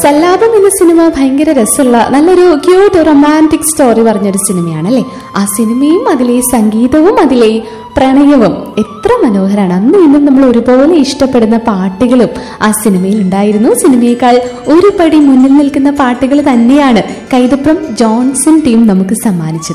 സല്ലാപം എന്ന സിനിമ ഭയങ്കര രസമുള്ള നല്ലൊരു ക്യൂട്ട് റൊമാൻറ്റിക് സ്റ്റോറി പറഞ്ഞൊരു സിനിമയാണല്ലേ. ആ സിനിമയും അതിലെ സംഗീതവും അതിലെ പ്രണയവും എത്ര മനോഹരമാണ്. അന്ന് ഇന്നും നമ്മൾ ഒരുപോലെ ഇഷ്ടപ്പെടുന്ന പാട്ടുകളും ആ സിനിമയിൽ ഉണ്ടായിരുന്നു. സിനിമയേക്കാൾ ഒരു പടി മുന്നിൽ നിൽക്കുന്ന പാട്ടുകൾ തന്നെയാണ് കൈതപ്രം ജോൺസൺ ടീം നമുക്ക് സമ്മാനിച്ചത്.